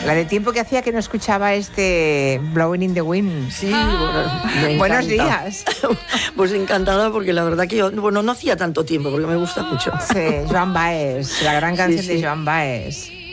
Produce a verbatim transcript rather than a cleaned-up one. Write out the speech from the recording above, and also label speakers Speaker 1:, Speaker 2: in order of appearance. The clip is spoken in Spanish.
Speaker 1: La de tiempo que hacía que no escuchaba este Blowing in the Wind.
Speaker 2: Sí, ah. bueno,
Speaker 1: buenos días.
Speaker 2: Pues encantada porque la verdad que yo, bueno, no hacía tanto tiempo porque me gusta mucho.
Speaker 1: Sí, Joan Baez, la gran canción
Speaker 2: sí, sí.
Speaker 1: de Joan Baez.